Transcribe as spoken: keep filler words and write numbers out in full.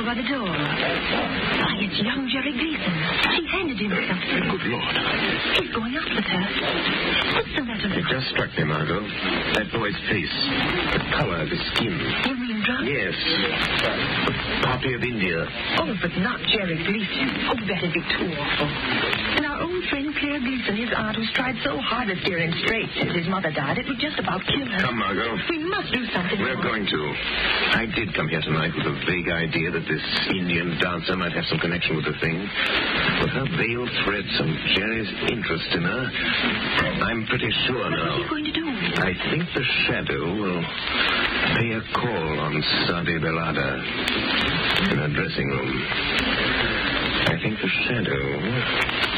by the door. Why, it's young Jerry Gleason. She handed him something. Good Lord. He's going up with her. What's the matter with It just struck me, Margot. That boy's face. The color, the skin. You mean drunk? Yes. A copy of India. Oh, but not Jerry Gleason. Oh, that'd be too awful. And our old friend Claire Gleason, his aunt, who's tried so hard to steer him straight since his mother died, it would just about kill her. Come, Margot. We must do something. We're going to. I did come here tonight with a vague idea that this Indian dancer might have some connection with the thing. With her veiled threats and Jerry's interest in her, I'm pretty sure now. What is he going to do? I think the Shadow will pay a call on Sadi Belada in her dressing room. I think the Shadow